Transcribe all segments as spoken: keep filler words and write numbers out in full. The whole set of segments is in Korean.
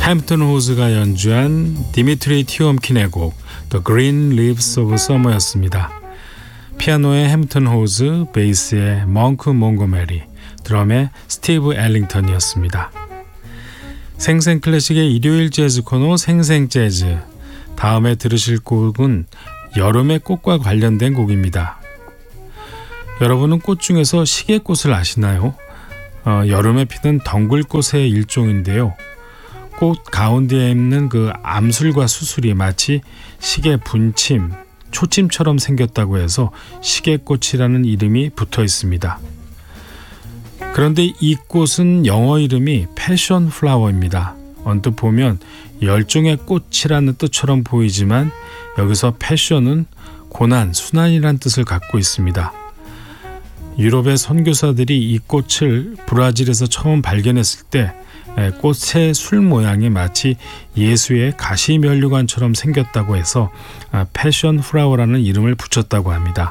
햄튼 호즈가 연주한 디미트리 티옴킨의 곡 The Green Leaves of Summer였습니다. 피아노의 햄튼 호즈, 베이스의 멍크 몽고메리, 드럼의 스티브 엘링턴이었습니다. 생생 클래식의 일요일 재즈 코너 생생 재즈. 다음에 들으실 곡은 여름의 꽃과 관련된 곡입니다. 여러분은 꽃 중에서 시계꽃을 아시나요? 어, 여름에 피는 덩굴꽃의 일종인데요. 꽃 가운데에 있는 그 암술과 수술이 마치 시계 분침, 초침처럼 생겼다고 해서 시계꽃이라는 이름이 붙어 있습니다. 그런데 이 꽃은 영어 이름이 패션 플라워입니다. 언뜻 보면 열정의 꽃이라는 뜻처럼 보이지만 여기서 패션은 고난, 순환이라는 뜻을 갖고 있습니다. 유럽의 선교사들이 이 꽃을 브라질에서 처음 발견했을 때 꽃의 술 모양이 마치 예수의 가시면류관처럼 생겼다고 해서 패션 플라워라는 이름을 붙였다고 합니다.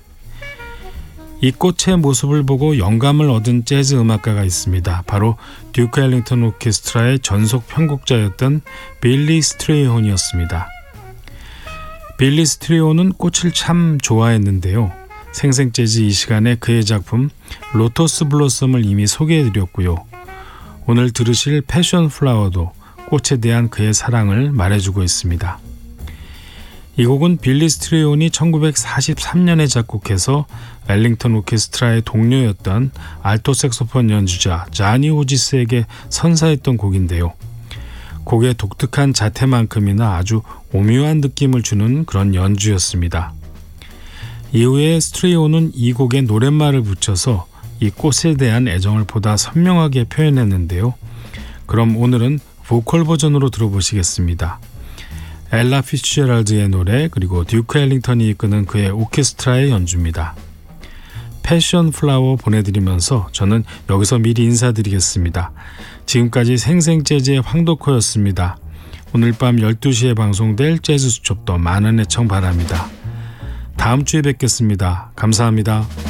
이 꽃의 모습을 보고 영감을 얻은 재즈 음악가가 있습니다. 바로 듀크 엘링턴 오케스트라의 전속 편곡자였던 빌리 스트레이혼이었습니다. 빌리 스트레이혼은 꽃을 참 좋아했는데요. 생생재즈 이 시간에 그의 작품 로터스 블로썸을 이미 소개해드렸고요. 오늘 들으실 패션 플라워도 꽃에 대한 그의 사랑을 말해주고 있습니다. 이 곡은 빌리 스트레이혼이 천구백사십삼 년에 작곡해서 엘링턴 오케스트라의 동료였던 알토 색소폰 연주자 자니 호지스에게 선사했던 곡인데요. 곡의 독특한 자태만큼이나 아주 오묘한 느낌을 주는 그런 연주였습니다. 이후에 스트레이혼은 이 곡에 노랫말을 붙여서 이 꽃에 대한 애정을 보다 선명하게 표현했는데요. 그럼 오늘은 보컬 버전으로 들어보시겠습니다. 엘라 피츠제럴드의 노래, 그리고 듀크 엘링턴이 이끄는 그의 오케스트라의 연주입니다. 패션 플라워 보내드리면서 저는 여기서 미리 인사드리겠습니다. 지금까지 생생재즈의 황덕호였습니다. 오늘 밤 열두 시에 방송될 재즈 수첩도 많은 애청 바랍니다. 다음 주에 뵙겠습니다. 감사합니다.